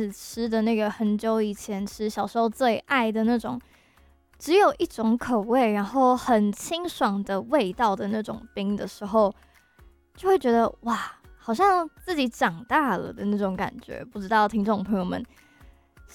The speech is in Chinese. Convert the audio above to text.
始吃的那个很久以前吃小时候最爱的那种，只有一种口味，然后很清爽的味道的那种冰的时候，就会觉得哇，好像自己长大了的那种感觉。不知道听众朋友们